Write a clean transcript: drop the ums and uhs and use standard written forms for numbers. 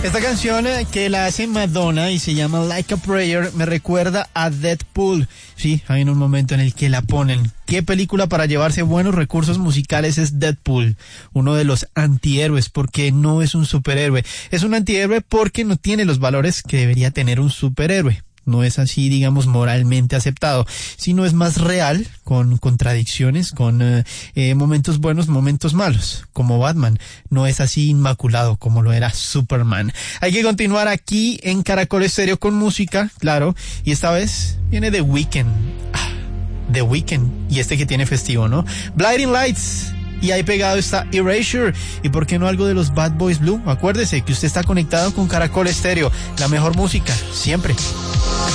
Esta canción que la hace Madonna y se llama Like a Prayer me recuerda a Deadpool. Sí, hay un momento en el que la ponen. ¿Qué película para llevarse buenos recursos musicales es Deadpool? Uno de los antihéroes, porque no es un superhéroe. Es un antihéroe porque no tiene los valores que debería tener un superhéroe. No es así, digamos, moralmente aceptado, sino es más real, con contradicciones, con momentos buenos, momentos malos, como Batman. No es así inmaculado como lo era Superman. Hay que continuar aquí en Caracol Estéreo con música, claro, y esta vez viene The Weeknd. The Weeknd, y este que tiene festivo, ¿no? Blinding Lights. Y ahí pegado está Erasure. ¿Y por qué no algo de los Bad Boys Blue? Acuérdese que usted está conectado con Caracol Estéreo, la mejor música, siempre.